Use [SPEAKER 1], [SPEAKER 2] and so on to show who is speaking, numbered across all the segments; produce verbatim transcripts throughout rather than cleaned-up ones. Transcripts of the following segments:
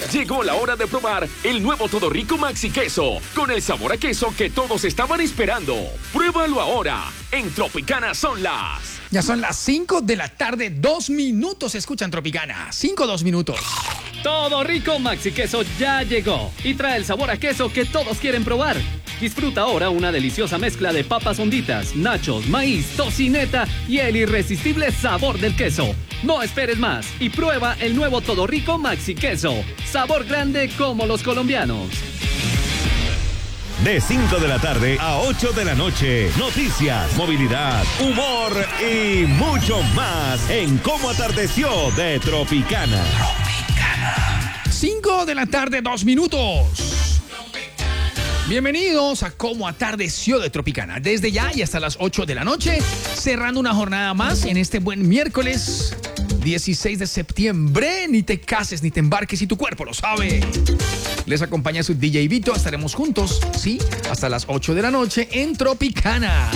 [SPEAKER 1] Llegó la hora de probar el nuevo Todo Rico Maxi Queso, con el sabor a queso que todos estaban esperando. Pruébalo ahora. En Tropicana son las...
[SPEAKER 2] Ya son las cinco de la tarde, dos minutos. Escuchan Tropicana. cinco, dos minutos.
[SPEAKER 3] Todo Rico Maxi Queso ya llegó y trae el sabor a queso que todos quieren probar. Disfruta ahora una deliciosa mezcla de papas honditas, nachos, maíz, tocineta y el irresistible sabor del queso. No esperes más y prueba el nuevo Todo Rico Maxi Queso. Sabor grande como los colombianos.
[SPEAKER 4] De cinco de la tarde a ocho de la noche, noticias, movilidad, humor y mucho más en Cómo Atardeció de Tropicana.
[SPEAKER 2] Tropicana. cinco de la tarde, dos minutos. Bienvenidos a Cómo Atardeció de Tropicana. Desde ya y hasta las ocho de la noche, cerrando una jornada más en este buen miércoles dieciséis de septiembre. Ni te cases ni te embarques y tu cuerpo lo sabe. Les acompaña su D J Vito. Estaremos juntos, sí, hasta las ocho de la noche en Tropicana.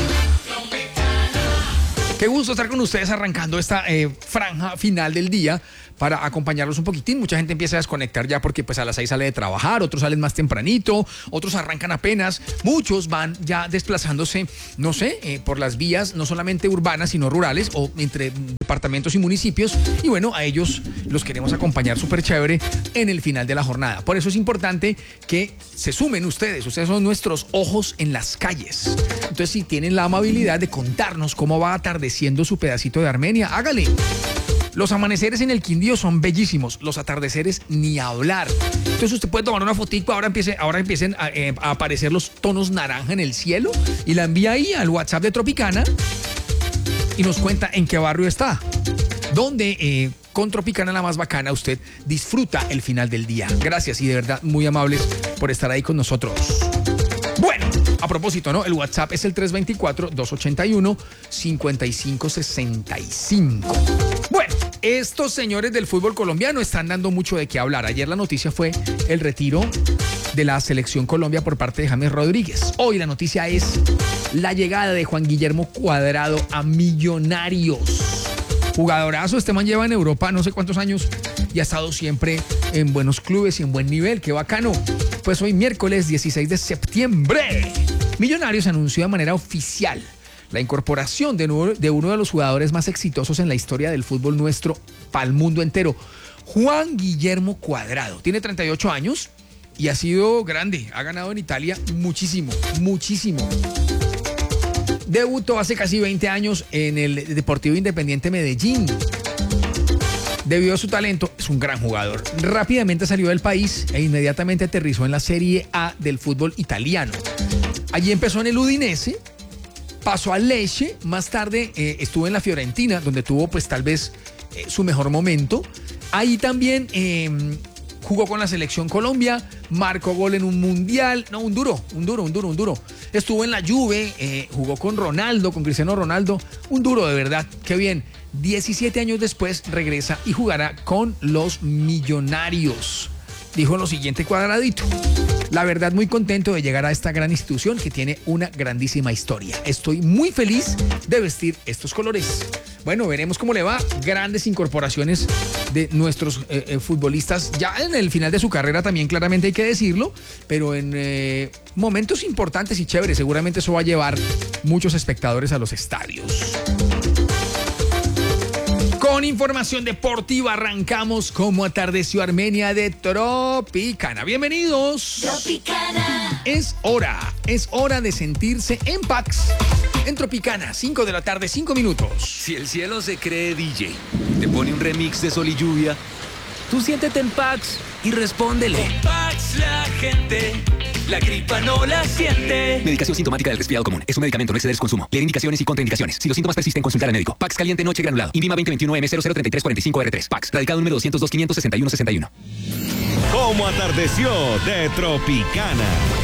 [SPEAKER 2] Qué gusto estar con ustedes arrancando esta eh, franja final del día para acompañarlos un poquitín. Mucha gente empieza a desconectar ya porque pues a las seis sale de trabajar, otros salen más tempranito, otros arrancan apenas. Muchos van ya desplazándose, no sé, eh, por las vías no solamente urbanas sino rurales o entre departamentos y municipios. Y bueno, a ellos los queremos acompañar súper chévere en el final de la jornada. Por eso es importante que se sumen ustedes. Ustedes son nuestros ojos en las calles. Entonces, si tienen la amabilidad de contarnos cómo va atardeciendo su pedacito de Armenia, hágale. Los amaneceres en el Quindío son bellísimos, los atardeceres ni hablar. Entonces usted puede tomar una fotico, ahora, empiece, ahora empiecen a, eh, a aparecer los tonos naranja en el cielo y la envía ahí al WhatsApp de Tropicana y nos cuenta en qué barrio está. Donde eh, con Tropicana la más bacana usted disfruta el final del día. Gracias y de verdad muy amables por estar ahí con nosotros. Bueno, a propósito, ¿no? El WhatsApp es el tres dos cuatro, dos ocho uno, cinco cinco seis cinco. Bueno, estos señores del fútbol colombiano están dando mucho de qué hablar. Ayer la noticia fue el retiro de la selección Colombia por parte de James Rodríguez. Hoy la noticia es la llegada de Juan Guillermo Cuadrado a Millonarios. Jugadorazo, este man lleva en Europa no sé cuántos años y ha estado siempre en buenos clubes y en buen nivel. ¡Qué bacano! Pues hoy miércoles dieciséis de septiembre, Millonarios anunció de manera oficial la incorporación de, nuevo, de uno de los jugadores más exitosos en la historia del fútbol nuestro para el mundo entero, Juan Guillermo Cuadrado. Tiene treinta y ocho años y ha sido grande, ha ganado en Italia muchísimo, muchísimo. Debutó hace casi veinte años en el Deportivo Independiente Medellín. Debido a su talento, es un gran jugador. Rápidamente salió del país e inmediatamente aterrizó en la Serie A del fútbol italiano. Allí empezó en el Udinese, pasó al Lecce, más tarde eh, estuvo en la Fiorentina, donde tuvo pues tal vez eh, su mejor momento. Ahí también eh, jugó con la selección Colombia, marcó gol en un mundial, no, un duro, un duro, un duro, un duro. Estuvo en la Juve, eh, jugó con Ronaldo, con Cristiano Ronaldo, un duro de verdad, qué bien. diecisiete años después regresa y jugará con los Millonarios. Dijo lo siguiente Cuadradito: la verdad muy contento de llegar a esta gran institución que tiene una grandísima historia. Estoy muy feliz de vestir estos colores. Bueno, veremos cómo le va. Grandes incorporaciones de nuestros eh, eh, futbolistas ya en el final de su carrera también, claramente hay que decirlo, pero en eh, momentos importantes y chéveres. Seguramente eso va a llevar muchos espectadores a los estadios. Con información deportiva arrancamos Cómo Atardeció Armenia de Tropicana. Bienvenidos.
[SPEAKER 5] Tropicana.
[SPEAKER 2] Es hora, es hora de sentirse en Pax. En Tropicana, cinco de la tarde, cinco minutos.
[SPEAKER 6] Si el cielo se cree D J, te pone un remix de Sol y Lluvia, tú siéntete en Pax y respóndele.
[SPEAKER 7] Con Pax la gente, la gripa no la siente.
[SPEAKER 6] Medicación sintomática del resfriado común. Es un medicamento, no exceder su consumo. Leer indicaciones y contraindicaciones. Si los síntomas persisten, consultar al médico. Pax caliente noche granulado. INVIMA veinte veintiuno M cero cero treinta y tres cuarenta y cinco R tres. Pax. Radicado número doscientos dos quinientos sesenta y uno sesenta y uno.
[SPEAKER 4] Cómo Atardeció de Tropicana.